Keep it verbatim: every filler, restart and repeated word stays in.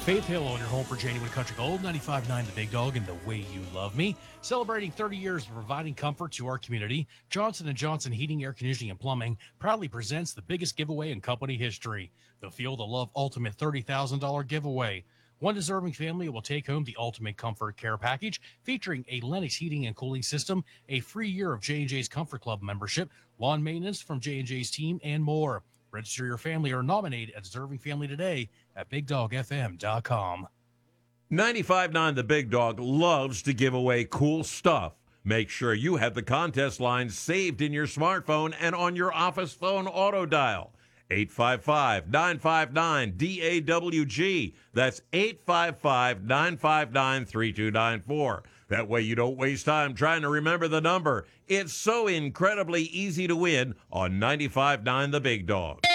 Faith Hill on your home for genuine country gold, ninety-five point nine The Big Dog and The Way You Love Me. Celebrating thirty years of providing comfort to our community, Johnson and Johnson Heating, Air Conditioning, and Plumbing proudly presents the biggest giveaway in company history, the Feel the Love Ultimate thirty thousand dollars giveaway. One deserving family will take home the Ultimate Comfort Care Package, featuring a Lennox heating and cooling system, a free year of J and J's Comfort Club membership, lawn maintenance from J and J's team, and more. Register your family or nominate a deserving family today at big dog f m dot com. ninety-five point nine The Big Dog loves to give away cool stuff. Make sure you have the contest lines saved in your smartphone and on your office phone auto dial. eight five five, nine five nine, D A W G. That's eight five five, nine five nine, three two nine four. That way you don't waste time trying to remember the number. It's so incredibly easy to win on ninety-five point nine The Big Dog.